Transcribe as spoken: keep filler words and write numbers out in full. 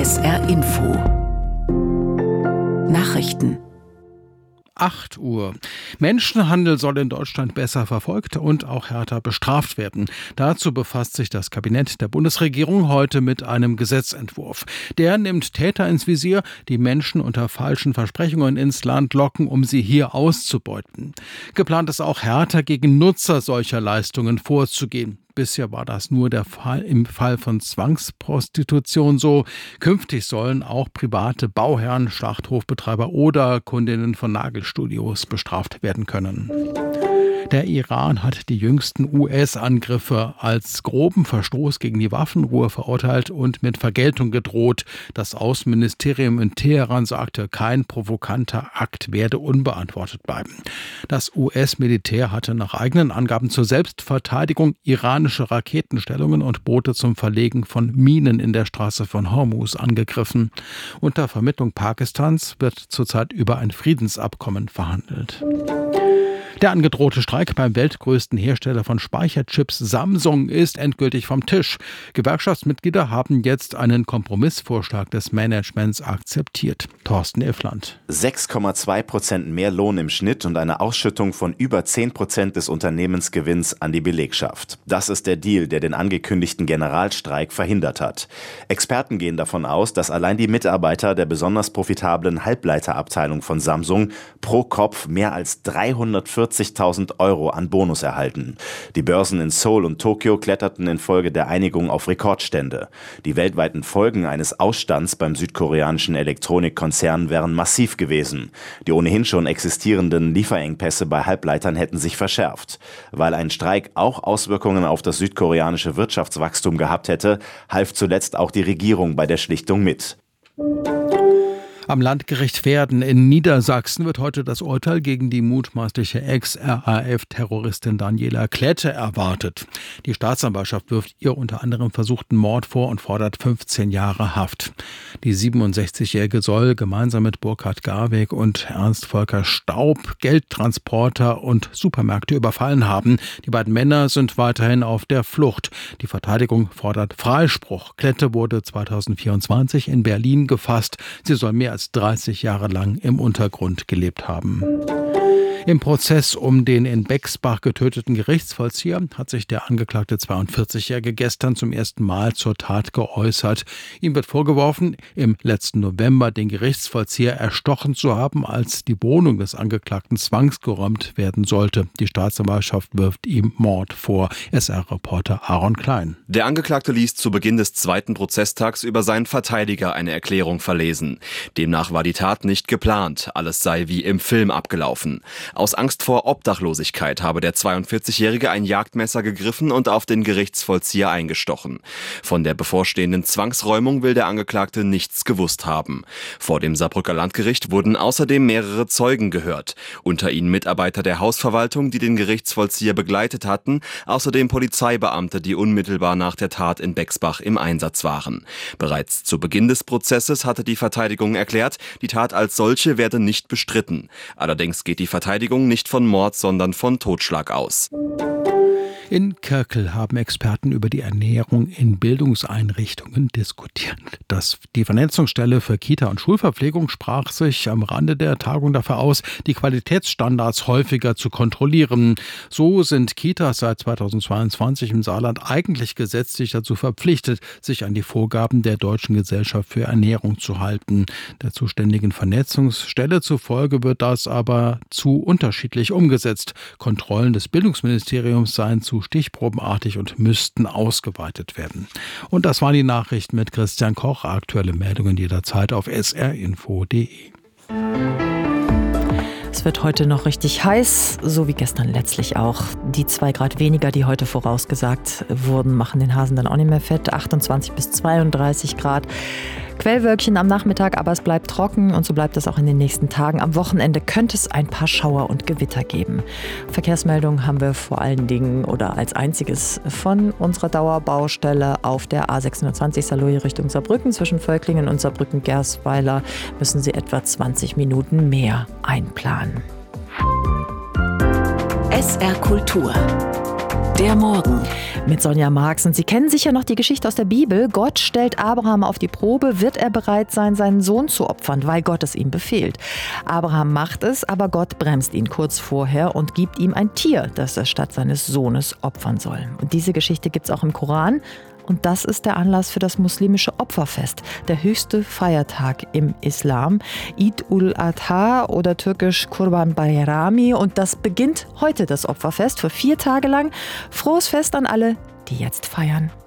S R Info Nachrichten. acht Uhr. Menschenhandel soll in Deutschland besser verfolgt und auch härter bestraft werden. Dazu befasst sich das Kabinett der Bundesregierung heute mit einem Gesetzentwurf. Der nimmt Täter ins Visier, die Menschen unter falschen Versprechungen ins Land locken, um sie hier auszubeuten. Geplant ist auch härter gegen Nutzer solcher Leistungen vorzugehen. Bisher war das nur der Fall im Fall von Zwangsprostitution so. Künftig sollen auch private Bauherren, Schlachthofbetreiber oder Kundinnen von Nagelstudios bestraft werden können. Der Iran hat die jüngsten U S-Angriffe als groben Verstoß gegen die Waffenruhe verurteilt und mit Vergeltung gedroht. Das Außenministerium in Teheran sagte, kein provokanter Akt werde unbeantwortet bleiben. Das U S-Militär hatte nach eigenen Angaben zur Selbstverteidigung iranische Raketenstellungen und Boote zum Verlegen von Minen in der Straße von Hormuz angegriffen. Unter Vermittlung Pakistans wird zurzeit über ein Friedensabkommen verhandelt. Der angedrohte Streik beim weltgrößten Hersteller von Speicherchips Samsung ist endgültig vom Tisch. Gewerkschaftsmitglieder haben jetzt einen Kompromissvorschlag des Managements akzeptiert. Thorsten Iffland. sechs Komma zwei Prozent mehr Lohn im Schnitt und eine Ausschüttung von über zehn Prozent des Unternehmensgewinns an die Belegschaft. Das ist der Deal, der den angekündigten Generalstreik verhindert hat. Experten gehen davon aus, dass allein die Mitarbeiter der besonders profitablen Halbleiterabteilung von Samsung pro Kopf mehr als dreihundertvierzigtausend Euro an Bonus erhalten. Die Börsen in Seoul und Tokio kletterten infolge der Einigung auf Rekordstände. Die weltweiten Folgen eines Ausstands beim südkoreanischen Elektronikkonzern wären massiv gewesen. Die ohnehin schon existierenden Lieferengpässe bei Halbleitern hätten sich verschärft. Weil ein Streik auch Auswirkungen auf das südkoreanische Wirtschaftswachstum gehabt hätte, half zuletzt auch die Regierung bei der Schlichtung mit. Am Landgericht Verden in Niedersachsen wird heute das Urteil gegen die mutmaßliche Ex-R A F-Terroristin Daniela Klette erwartet. Die Staatsanwaltschaft wirft ihr unter anderem versuchten Mord vor und fordert fünfzehn Jahre Haft. Die siebenundsechzigjährige soll gemeinsam mit Burkhard Garweg und Ernst Volker Staub Geldtransporter und Supermärkte überfallen haben. Die beiden Männer sind weiterhin auf der Flucht. Die Verteidigung fordert Freispruch. Klette wurde zweitausendvierundzwanzig in Berlin gefasst. Sie soll mehr als dreißig Jahre lang im Untergrund gelebt haben. Im Prozess um den in Bexbach getöteten Gerichtsvollzieher hat sich der angeklagte zweiundvierzigjährige gestern zum ersten Mal zur Tat geäußert. Ihm wird vorgeworfen, im letzten November den Gerichtsvollzieher erstochen zu haben, als die Wohnung des Angeklagten zwangsgeräumt werden sollte. Die Staatsanwaltschaft wirft ihm Mord vor. S R-Reporter Aaron Klein. Der Angeklagte ließ zu Beginn des zweiten Prozesstags über seinen Verteidiger eine Erklärung verlesen. Demnach war die Tat nicht geplant. Alles sei wie im Film abgelaufen. Aus Angst vor Obdachlosigkeit habe der zweiundvierzigjährige ein Jagdmesser gegriffen und auf den Gerichtsvollzieher eingestochen. Von der bevorstehenden Zwangsräumung will der Angeklagte nichts gewusst haben. Vor dem Saarbrücker Landgericht wurden außerdem mehrere Zeugen gehört. Unter ihnen Mitarbeiter der Hausverwaltung, die den Gerichtsvollzieher begleitet hatten, außerdem Polizeibeamte, die unmittelbar nach der Tat in Bexbach im Einsatz waren. Bereits zu Beginn des Prozesses hatte die Verteidigung erklärt, die Tat als solche werde nicht bestritten. Allerdings geht die Verteidigung nicht von Mord, sondern von Totschlag aus. In Kirkel haben Experten über die Ernährung in Bildungseinrichtungen diskutiert. Das, die Vernetzungsstelle für Kita- und Schulverpflegung sprach sich am Rande der Tagung dafür aus, die Qualitätsstandards häufiger zu kontrollieren. So sind Kitas seit zweitausendzweiundzwanzig im Saarland eigentlich gesetzlich dazu verpflichtet, sich an die Vorgaben der Deutschen Gesellschaft für Ernährung zu halten. Der zuständigen Vernetzungsstelle zufolge wird das aber zu unterschiedlich umgesetzt. Kontrollen des Bildungsministeriums seien zu stichprobenartig und müssten ausgeweitet werden. Und das waren die Nachrichten mit Christian Koch. Aktuelle Meldungen jederzeit auf s r info punkt d e. Es wird heute noch richtig heiß, so wie gestern letztlich auch. Die zwei Grad weniger, die heute vorausgesagt wurden, machen den Hasen dann auch nicht mehr fett. achtundzwanzig bis zweiunddreißig Grad. Quellwölkchen am Nachmittag, aber es bleibt trocken und so bleibt es auch in den nächsten Tagen. Am Wochenende könnte es ein paar Schauer und Gewitter geben. Verkehrsmeldungen haben wir vor allen Dingen oder als einziges von unserer Dauerbaustelle auf der A sechshundertzwanzig Saarlouis Richtung Saarbrücken. Zwischen Völklingen und Saarbrücken-Gersweiler müssen Sie etwa zwanzig Minuten mehr einplanen. S R Kultur Der Morgen. Mit Sonja Marx. Und Sie kennen sicher noch die Geschichte aus der Bibel. Gott stellt Abraham auf die Probe. Wird er bereit sein, seinen Sohn zu opfern, weil Gott es ihm befiehlt? Abraham macht es, aber Gott bremst ihn kurz vorher und gibt ihm ein Tier, das er statt seines Sohnes opfern soll. Und diese Geschichte gibt es auch im Koran. Und das ist der Anlass für das muslimische Opferfest, der höchste Feiertag im Islam, Eid ul-Adha oder türkisch Kurban Bayrami. Und das beginnt heute, das Opferfest, für vier Tage lang. Frohes Fest an alle, die jetzt feiern.